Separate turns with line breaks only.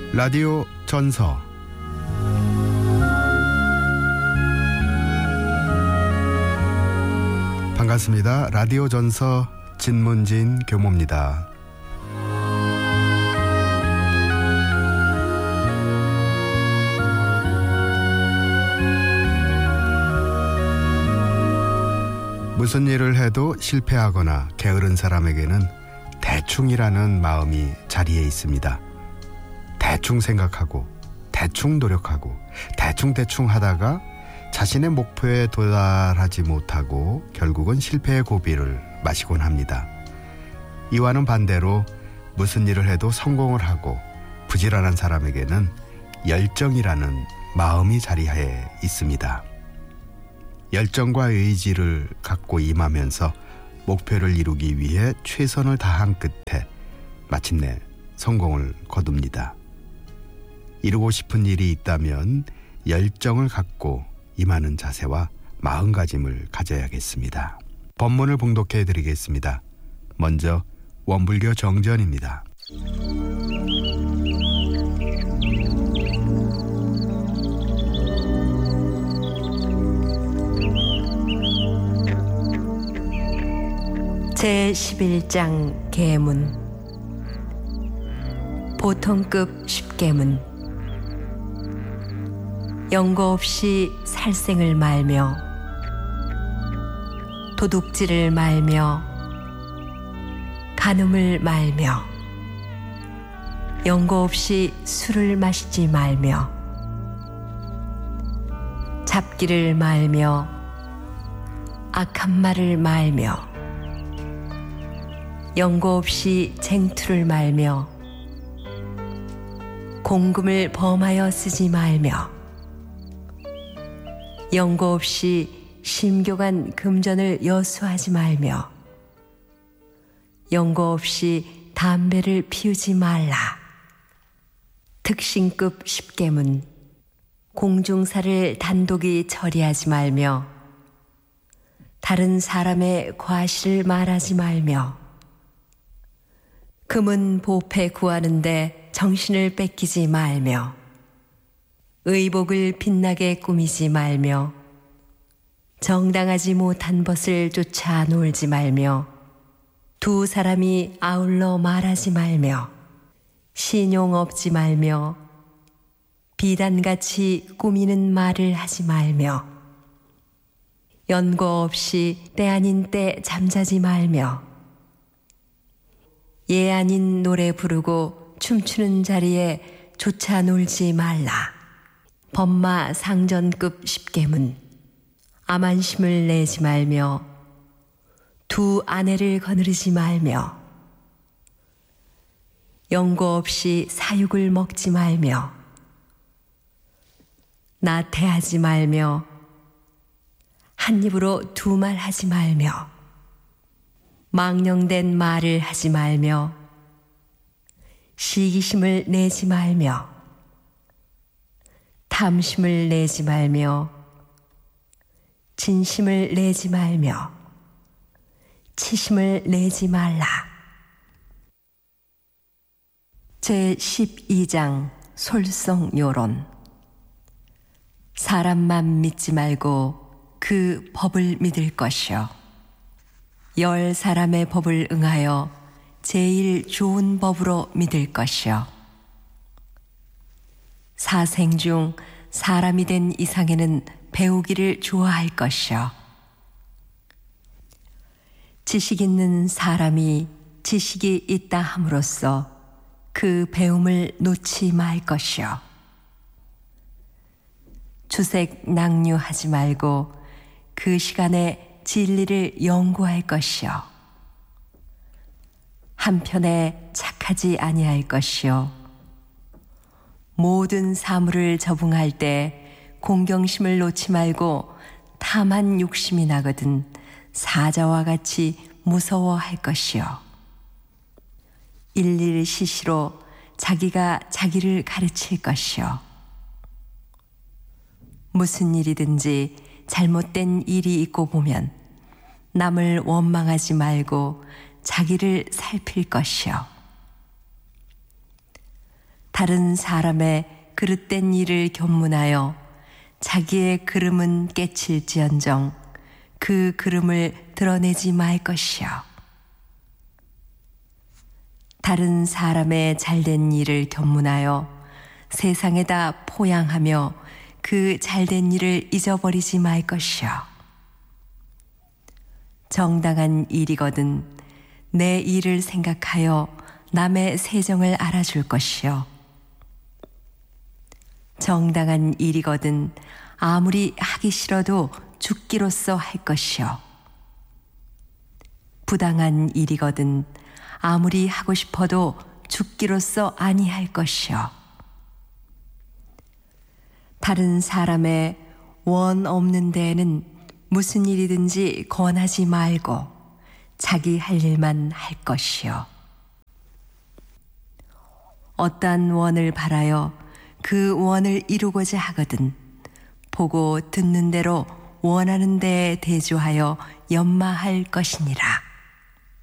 라디오 전서 반갑습니다. 라디오 전서 진문진 교모입니다. 무슨 일을 해도 실패하거나 게으른 사람에게는 대충이라는 마음이 자리에 있습니다. 대충 생각하고 대충 노력하고 대충 하다가 자신의 목표에 도달하지 못하고 결국은 실패의 고비를 마시곤 합니다. 이와는 반대로 무슨 일을 해도 성공을 하고 부지런한 사람에게는 열정이라는 마음이 자리해 있습니다. 열정과 의지를 갖고 임하면서 목표를 이루기 위해 최선을 다한 끝에 마침내 성공을 거둡니다. 이루고 싶은 일이 있다면 열정을 갖고 임하는 자세와 마음가짐을 가져야겠습니다. 본문을 봉독해 드리겠습니다. 먼저 원불교 정전입니다.
제11장 계문 보통급 10계문 연고 없이 살생을 말며 도둑질을 말며 간음을 말며 연고 없이 술을 마시지 말며 잡기를 말며 악한 말을 말며 연고 없이 쟁투를 말며 공금을 범하여 쓰지 말며 연고 없이 심교간 금전을 여수하지 말며 연고 없이 담배를 피우지 말라. 특신급 10계문 공중사를 단독이 처리하지 말며 다른 사람의 과실을 말하지 말며 금은 보패 구하는데 정신을 뺏기지 말며 의복을 빛나게 꾸미지 말며 정당하지 못한 벗을 쫓아 놀지 말며 두 사람이 아울러 말하지 말며 신용 없지 말며 비단같이 꾸미는 말을 하지 말며 연고 없이 때 아닌 때 잠자지 말며 예 아닌 노래 부르고 춤추는 자리에 조차 놀지 말라. 법마 상전급 10계문 암한심을 내지 말며 두 아내를 거느리지 말며 연고 없이 사육을 먹지 말며 나태하지 말며 한 입으로 두 말 하지 말며 망령된 말을 하지 말며 시기심을 내지 말며 탐심을 내지 말며 진심을 내지 말며 치심을 내지 말라. 제12장 솔성요론 사람만 믿지 말고 그 법을 믿을 것이요 10사람의 법을 응하여 제일 좋은 법으로 믿을 것이요 사생 중 사람이 된 이상에는 배우기를 좋아할 것이요 지식 있는 사람이 지식이 있다 함으로써 그 배움을 놓지 말 것이요 주색 낭류하지 말고 그 시간에 진리를 연구할 것이요 한편에 착하지 아니할 것이요 모든 사물을 접응할 때 공경심을 놓지 말고 탐한 욕심이 나거든 사자와 같이 무서워할 것이요 일일 시시로 자기가 자기를 가르칠 것이요 무슨 일이든지 잘못된 일이 있고 보면 남을 원망하지 말고 자기를 살필 것이요 다른 사람의 그릇된 일을 견문하여 자기의 그름은 깨칠지언정 그 그름을 드러내지 말 것이요. 다른 사람의 잘된 일을 견문하여 세상에다 포양하며 그 잘된 일을 잊어버리지 말 것이요. 정당한 일이거든 내 일을 생각하여 남의 세정을 알아줄 것이요. 정당한 일이거든 아무리 하기 싫어도 죽기로써 할 것이요. 부당한 일이거든 아무리 하고 싶어도 죽기로써 아니할 것이요. 다른 사람의 원 없는 데에는 무슨 일이든지 권하지 말고 자기 할 일만 할 것이요. 어떠한 원을 바라여 그 원을 이루고자 하거든 보고 듣는 대로 원하는 데에 대조하여 연마할 것이니라.